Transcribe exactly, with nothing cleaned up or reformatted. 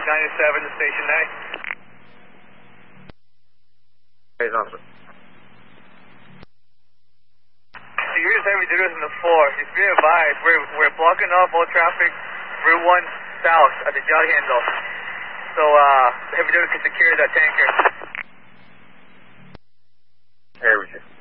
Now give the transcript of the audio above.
ninety-seven to Station nine. Hey, officer. Serious heavy duties in the floor. Just be advised, we're, we're blocking off all traffic, Route one south at the jog handle. So, uh, heavy duty can secure that tanker. Hey, Richard.